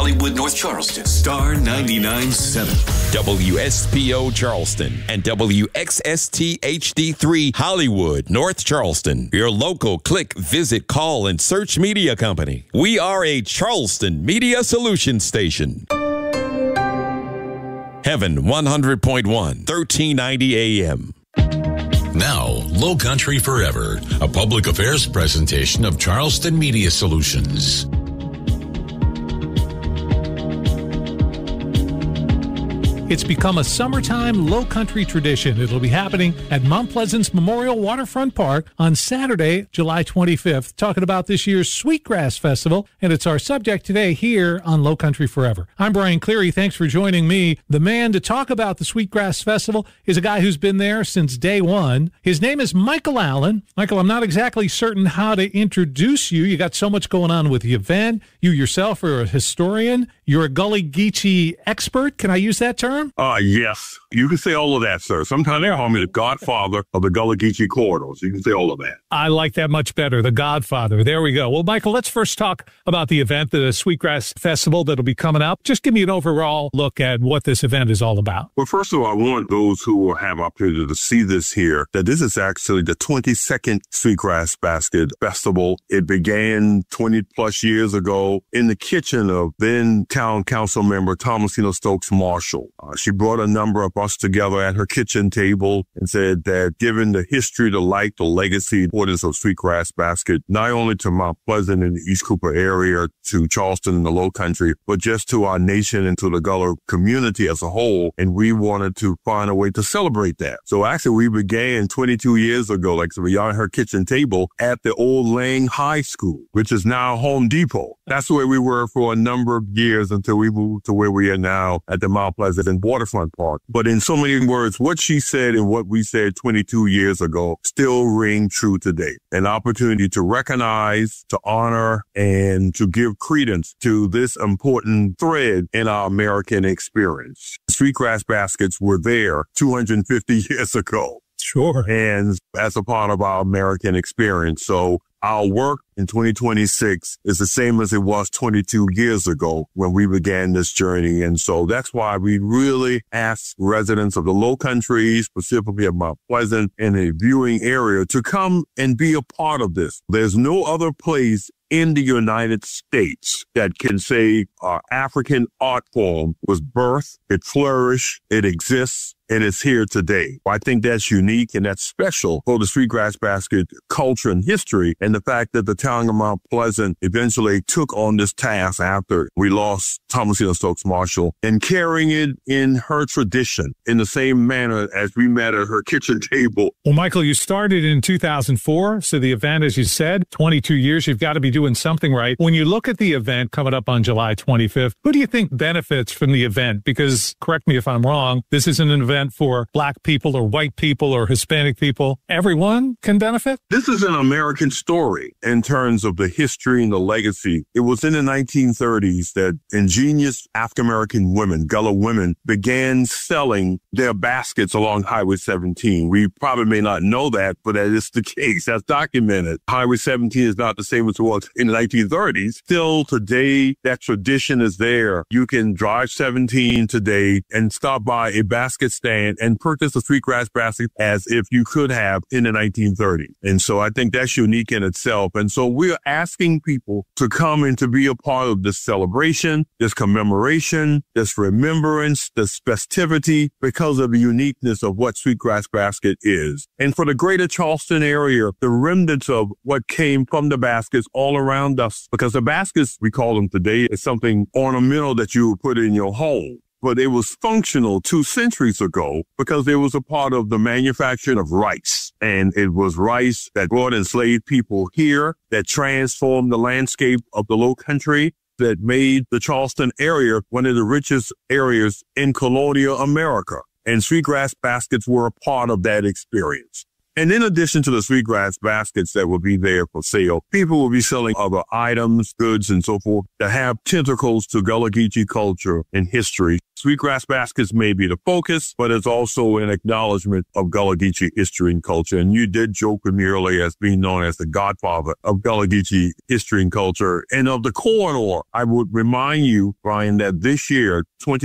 Hollywood, North Charleston. Star 99.7. WSPO Charleston and WXST HD3 Hollywood, North Charleston. Your local click, visit, call, and search media company. We are a Charleston Media Solutions station. Heaven 100.1, 1390 AM. Now, Low Country Forever, a public affairs presentation of Charleston Media Solutions. It's become a summertime Low Country tradition. It'll be happening at Mount Pleasant's Memorial Waterfront Park on Saturday, July 25th, talking about this year's Sweetgrass Festival, and it's our subject today here on Low Country Forever. I'm Brian Cleary. Thanks for joining me. The man to talk about the Sweetgrass Festival is a guy who's been there since day one. His name is Michael Allen. Michael, I'm not exactly certain how to introduce you. You got so much going on with the event. You yourself are a historian. You're a Gullah Geechee expert. Can I use that term? Yes. You can say all of that, sir. Sometimes they call me the godfather of the Gullah Geechee corridors. You can say all of that. I like that much better, the godfather. There we go. Well, Michael, let's first talk about the event, the Sweetgrass Festival that'll be coming up. Just give me an overall look at what this event is all about. Well, first of all, I want those who will have opportunity to see this here, that this is actually the 22nd Sweetgrass Basket Festival. It began 20 plus years ago in the kitchen of then town council member Thomasina Stokes Marshall. She brought a number of us together at her kitchen table and said that given the history, the light, the legacy, importance of Sweetgrass Basket, not only to Mount Pleasant and the East Cooper area, to Charleston and the Low Country, but just to our nation and to the Gullah community as a whole. And we wanted to find a way to celebrate that. So actually we began 22 years ago, like so beyond her kitchen table at the old Lang High School, which is now Home Depot. That's where we were for a number of years until we moved to where we are now at the Mount Pleasant and Waterfront Park. But in so many words, what she said and what we said 22 years ago still ring true today. An opportunity to recognize, to honor, and to give credence to this important thread in our American experience. Sweetgrass baskets were there 250 years ago. Sure. And as a part of our American experience. So our work in 2026 is the same as it was 22 years ago when we began this journey. And so that's why we really ask residents of the Low Country, specifically of Mount Pleasant and the viewing area, to come and be a part of this. There's no other place in the United States that can say our African art form was birthed, it flourished, it exists, and it's here today. I think that's unique and that's special for the Sweetgrass Basket culture and history, and the fact that the town of Mount Pleasant eventually took on this task after we lost Thomasina Stokes Marshall, and carrying it in her tradition in the same manner as we met at her kitchen table. Well, Michael, you started in 2004, so the event, as you said, 22 years, you've got to be doing something right. When you look at the event coming up on July 25th, who do you think benefits from the event? Because, correct me if I'm wrong, this isn't an event for Black people or white people or Hispanic people. Everyone can benefit? This is an American story in terms of the history and the legacy. It was in the 1930s that ingenious African-American women, Gullah women, began selling their baskets along Highway 17. We probably may not know that, but that is the case. That's documented. Highway 17 is not the same as it was in the 1930s. Still today, that tradition is there. You can drive 17 today and stop by a basket stand and purchase a Sweetgrass basket as if you could have in the 1930s. And so I think that's unique in itself. And so we're asking people to come and to be a part of this celebration, this commemoration, this remembrance, this festivity, because of the uniqueness of what Sweetgrass Basket is. And for the greater Charleston area, the remnants of what came from the baskets all around us, because the baskets, we call them today, is something ornamental that you would put in your home. But it was functional 2 centuries ago because it was a part of the manufacturing of rice. And it was rice that brought enslaved people here, that transformed the landscape of the Low Country, that made the Charleston area one of the richest areas in colonial America. And Sweetgrass baskets were a part of that experience. And in addition to the Sweetgrass baskets that will be there for sale, people will be selling other items, goods, and so forth that have tentacles to Gullah Geechee culture and history. Sweetgrass baskets may be the focus, but it's also an acknowledgement of Gullah Geechee history and culture. And you did joke with me earlier as being known as the godfather of Gullah Geechee history and culture. And of the corridor, I would remind you, Brian, that this year,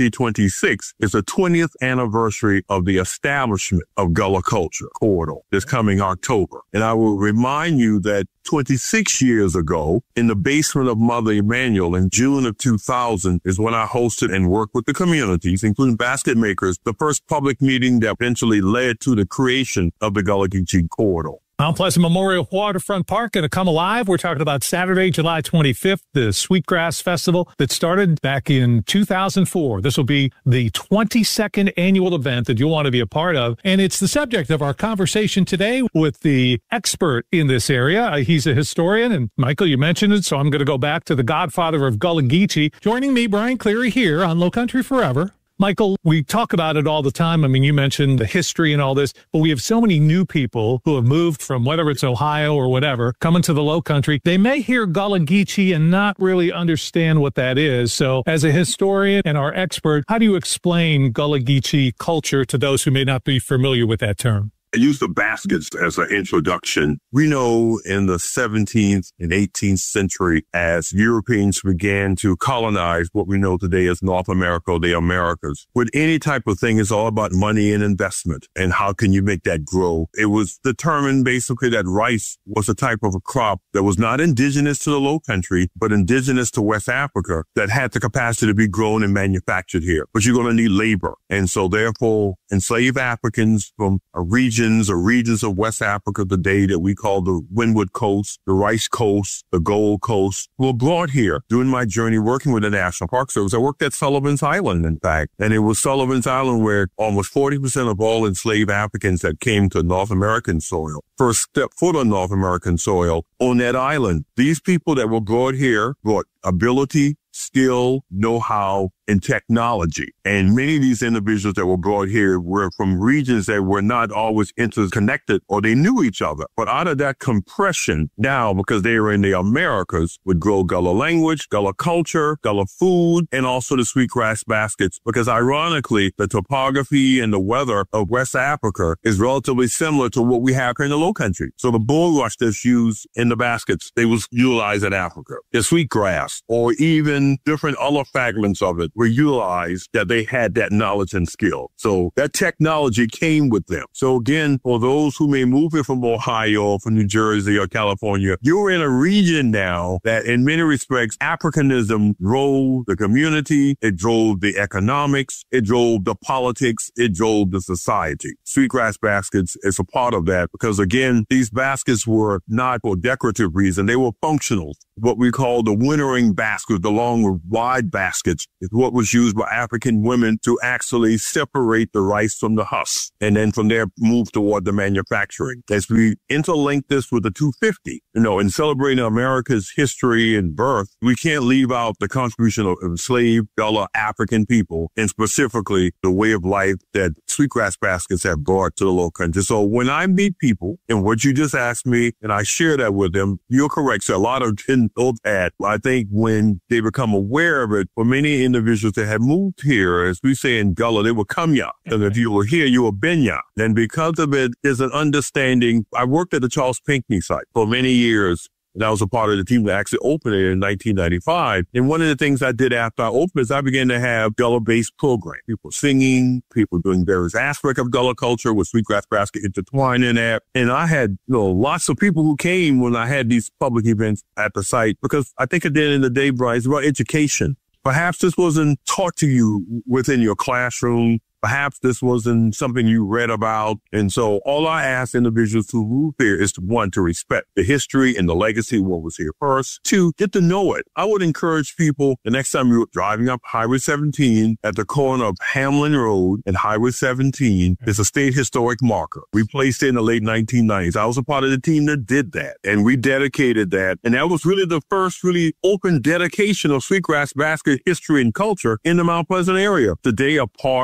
2026, is the 20th anniversary of the establishment of Gullah Culture Corridor this coming October. And I will remind you that 26 years ago, in the basement of Mother Emanuel in June of 2000 is when I hosted and worked with the communities, including basket makers, the first public meeting that eventually led to the creation of the Gullah Geechee Corridor. Mount Pleasant Memorial Waterfront Park going to come alive. We're talking about Saturday, July 25th, the Sweetgrass Festival that started back in 2004. This will be the 22nd annual event that you'll want to be a part of. And it's the subject of our conversation today with the expert in this area. He's a historian. And Michael, you mentioned it, so I'm going to go back to the godfather of Gullah Geechee. Joining me, Brian Cleary, here on Low Country Forever. Michael, we talk about it all the time. I mean, you mentioned the history and all this, but we have so many new people who have moved from whether it's Ohio or whatever, coming to the Low Country. They may hear Gullah Geechee and not really understand what that is. So as a historian and our expert, how do you explain Gullah Geechee culture to those who may not be familiar with that term? I use the baskets as an introduction. We know in the 17th and 18th century, as Europeans began to colonize what we know today as North America, the Americas, with any type of thing, it's all about money and investment. And how can you make that grow? It was determined basically that rice was a type of a crop that was not indigenous to the Low Country, but indigenous to West Africa that had the capacity to be grown and manufactured here. But you're going to need labor. And so therefore, enslaved Africans from regions of West Africa today that we call the Windward Coast, the Rice Coast, the Gold Coast, were brought here. During my journey working with the National Park Service, I worked at Sullivan's Island, in fact, and it was Sullivan's Island where almost 40% of all enslaved Africans that came to North American soil first stepped foot on North American soil on that island. These people that were brought here brought ability, skill, know-how, and technology. And many of these individuals that were brought here were from regions that were not always interconnected or they knew each other. But out of that compression, now, because they were in the Americas, would grow Gullah language, Gullah culture, Gullah food, and also the sweetgrass baskets. Because ironically, the topography and the weather of West Africa is relatively similar to what we have here in the Low Country. So the bulrush that's used in the baskets, they was utilized in Africa. The sweetgrass, or even different other fragments of it, were utilized that they had that knowledge and skill. So that technology came with them. So again, for those who may move here from Ohio or from New Jersey or California, you're in a region now that in many respects, Africanism drove the community, it drove the economics, it drove the politics, it drove the society. Sweetgrass baskets is a part of that because again, these baskets were not for decorative reason, they were functional. What we call the wintering basket, the long wide baskets, is what was used by African women to actually separate the rice from the husk, and then from there move toward the manufacturing. As we interlink this with the 250, in celebrating America's history and birth, we can't leave out the contribution of enslaved Gullah African people, and specifically the way of life that sweetgrass baskets have brought to the Low Country. So when I meet people, and what you just asked me, and I share that with them, you're correct. So a lot of didn't know that. I think when they become aware of it, for many individuals that have moved here, as we say in Gullah, they were kamya. And if you were here, you were benya. And because of it, there's an understanding. I worked at the Charles Pinckney site for many years. And I was a part of the team that actually opened it in 1995. And one of the things I did after I opened is I began to have Gullah-based programs. People singing, people doing various aspects of Gullah culture with Sweetgrass Basket intertwined in that. And I had lots of people who came when I had these public events at the site because I think at the end of the day, Brian, it's about education. Perhaps this wasn't taught to you within your classroom. Perhaps this wasn't something you read about. And so all I ask individuals who move here is to, one, to respect the history and the legacy of what was here first. Two, get to know it. I would encourage people the next time you're driving up Highway 17 at the corner of Hamlin Road and Highway 17, there's a state historic marker. We placed it in the late 1990s. I was a part of the team that did that. And we dedicated that. And that was really the first really open dedication of Sweetgrass Basket history and culture in the Mount Pleasant area. Today, a part of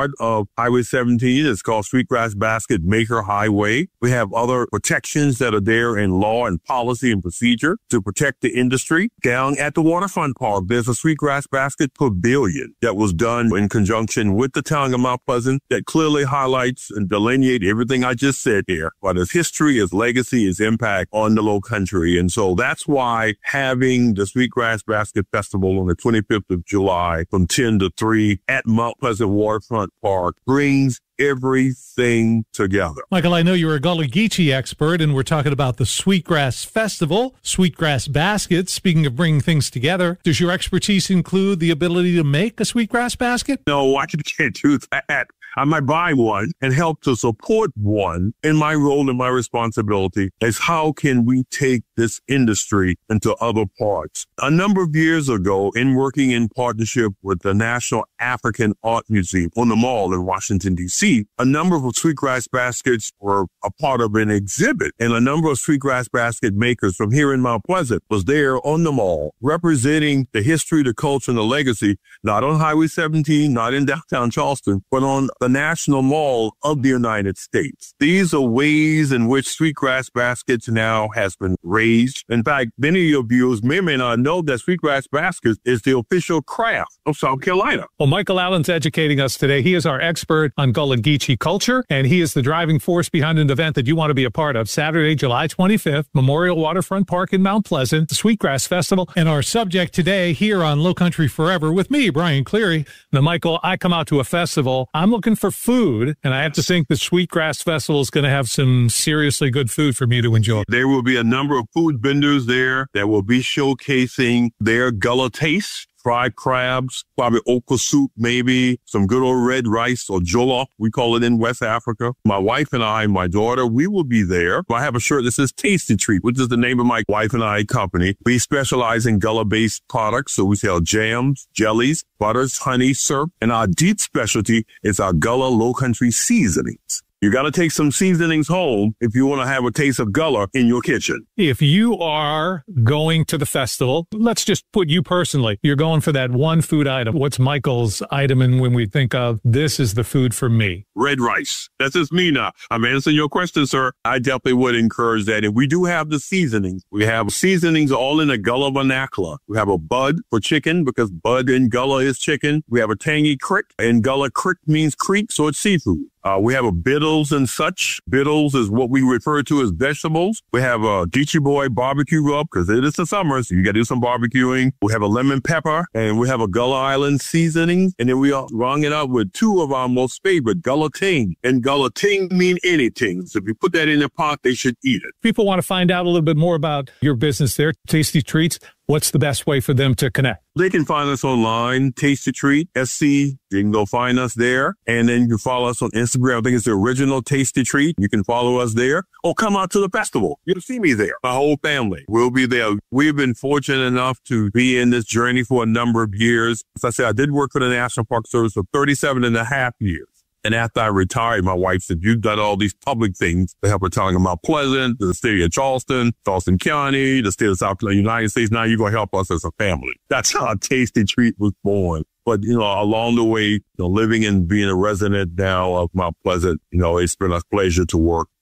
of Highway 17. It's called Sweetgrass Basket Maker Highway. We have other protections that are there in law and policy and procedure to protect the industry. Down at the waterfront park, there's a Sweetgrass Basket Pavilion that was done in conjunction with the town of Mount Pleasant that clearly highlights and delineate everything I just said here, but its history, its legacy, its impact on the Low Country. And so that's why having the Sweetgrass Basket Festival on the 25th of July from 10 to 3 at Mount Pleasant Waterfront Park brings everything together. Michael, I know you're a Gullah Geechee expert, and we're talking about the Sweetgrass Festival, Sweetgrass Basket. Speaking of bringing things together, does your expertise include the ability to make a Sweetgrass basket? No, I can't do that. I might buy one and help to support one. And my role and my responsibility is how can we take this industry into other parts? A number of years ago, in working in partnership with the National African Art Museum on the Mall in Washington, D.C., a number of Sweetgrass baskets were a part of an exhibit. And a number of Sweetgrass basket makers from here in Mount Pleasant was there on the Mall representing the history, the culture, and the legacy, not on Highway 17, not in downtown Charleston, but on the National Mall of the United States. These are ways in which Sweetgrass Baskets now has been raised. In fact, many of you may or may not know that Sweetgrass Baskets is the official craft of South Carolina. Well, Michael Allen's educating us today. He is our expert on Gullah Geechee culture, and he is the driving force behind an event that you want to be a part of. Saturday, July 25th, Memorial Waterfront Park in Mount Pleasant, the Sweetgrass Festival. And our subject today here on Low Country Forever with me, Brian Cleary. Now, Michael, I come out to a festival. I'm looking for food, and I have to think the Sweetgrass Festival is going to have some seriously good food for me to enjoy. There will be a number of food vendors there that will be showcasing their Gullah taste. Fried crabs, probably okra soup, maybe some good old red rice or jollof, we call it in West Africa. My wife and I, my daughter, we will be there. I have a shirt that says Tasty Treat, which is the name of my wife and I company. We specialize in Gullah-based products, so we sell jams, jellies, butters, honey, syrup, and our deep specialty is our Gullah Low Country seasonings. You got to take some seasonings home if you want to have a taste of Gullah in your kitchen. If you are going to the festival, let's just put you personally, you're going for that one food item. What's Michael's item? And when we think of this is the food for me? Red rice. That's just me now. I'm answering your question, sir. I definitely would encourage that. And we do have the seasonings. We have seasonings all in the Gullah vernacular. We have a bud for chicken because bud in Gullah is chicken. We have a tangy crick. In Gullah, crick means creek, so it's seafood. We have a biddles and such. Biddles is what we refer to as vegetables. We have a Geechee Boy barbecue rub because it is the summer, so you got to do some barbecuing. We have a lemon pepper, and we have a Gullah Island seasoning. And then we are rung it up with two of our most favorite, Gullah Ting. And Gullah Ting mean anything. So if you put that in their pot, they should eat it. People want to find out a little bit more about your business there, Tasty Treats. What's the best way for them to connect? They can find us online, Tasty Treat, SC. You can go find us there. And then you can follow us on Instagram. I think it's the original Tasty Treat. You can follow us there. Or come out to the festival. You'll see me there. My whole family will be there. We've been fortunate enough to be in this journey for a number of years. As I said, I did work for the National Park Service for 37 and a half years. And after I retired, my wife said, you've done all these public things to help her telling them Mount Pleasant, the city of Charleston County, the state of South Carolina, United States. Now you're going to help us as a family. That's how Tasty Treat was born. But, along the way, living and being a resident now of Mount Pleasant, it's been a pleasure to work